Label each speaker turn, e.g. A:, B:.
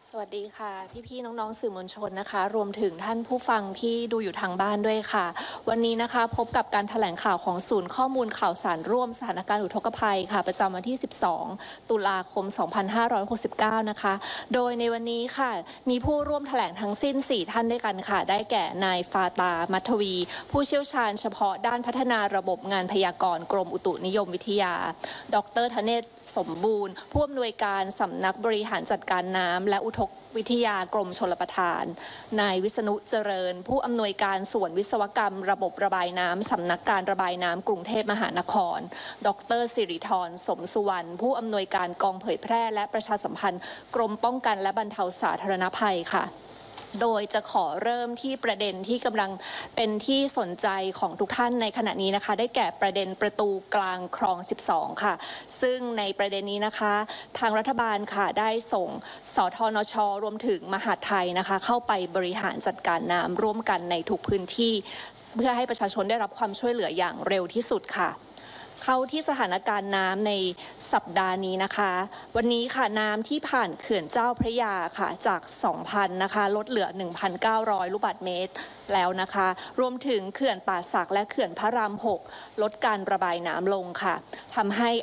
A: สวัสดีค่ะพี่ๆน้องๆสื่อมวลชนนะคะรวมถึงท่านผู้ฟังที่ดูอยู่ทางบ้านด้วยค่ะวันนี้นะคะพบกับการแถลงข่าวของศูนย์ข้อมูลข่าวสารร่วมสถานการณ์อุทกภัยค่ะประจำวันที่ 12 ตุลาคม 2569 นะคะโดยในวันนี้ค่ะมีผู้ร่วมแถลงทั้งสิ้น 4 ท่านด้วยกันค่ะได้แก่นายฟาตามัทวี ผู้เชี่ยวชาญเฉพาะด้านพัฒนาระบบงานพยากรณ์กรมอุตุนิยมวิทยาดร.ธเนศสมบูรณ์ผู้อำนวยการสำนักบริหารจัดการน้ำและอุทกวิทยากรมชลประทานนายวิษณุเจริญผู้อำนวยการส่วนวิศวกรรมระบบระบายน้ำสำนักการระบายน้ำกรุงเทพมหานครดร.สิริธรสมสุวรรณผู้อำนวยการกองเผยแพร่และประชาสัมพันธ์กรมป้องกันและบรรเทาสาธารณภัยค่ะโดยจะขอเริ่มที่ประเด็นที่กำลังเป็นที่สนใจของทุกท่านในขณะนี้นะคะได้แก่ประเด็นประตูกลางคลอง 12 ค่ะซึ่งในประเด็นนี้นะคะทางรัฐบาลค่ะได้ส่งสธนช.รวมถึงมหาดไทยนะคะเข้าไปบริหารจัดการน้ำร่วมกันในทุกพื้นที่เพื่อให้ประชาชนได้รับความช่วยเหลืออย่างเร็วที่สุดค่ะเข้าที่สถานการณ์น้ำในสัปดาห์นี้นะคะวันนี้ค่ะน้ำที่ผ่านเขื่อนเจ้าพระยาค่ะจาก 2,000 นะคะลดเหลือ 1,900 ลูกบาศก์เมตรแล้วนะคะรวมถึงเขื่อนป่าสักและเขื่อนพระราม 6 ลดการระบายน้ำลงค่ะทำให้